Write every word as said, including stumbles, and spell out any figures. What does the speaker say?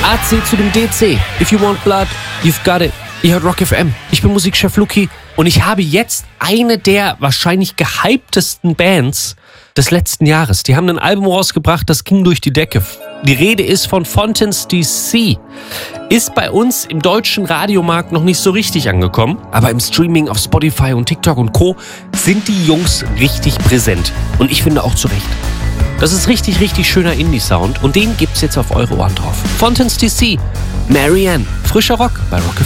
A C zu dem D C. If you want blood, you've got it. Ihr hört Rock F M. Ich bin Musikchef Luki und ich habe jetzt eine der wahrscheinlich gehyptesten Bands des letzten Jahres. Die haben ein Album rausgebracht, das ging durch die Decke. Die Rede ist von Fontaine's D C. Ist bei uns im deutschen Radiomarkt noch nicht so richtig angekommen, aber im Streaming auf Spotify und TikTok und Co. sind die Jungs richtig präsent. Und ich finde auch zu Recht. Das ist richtig, richtig schöner Indie-Sound und den gibt's jetzt auf eure Ohren drauf. Fontaine's D C, Marianne, frischer Rock bei Rock F M.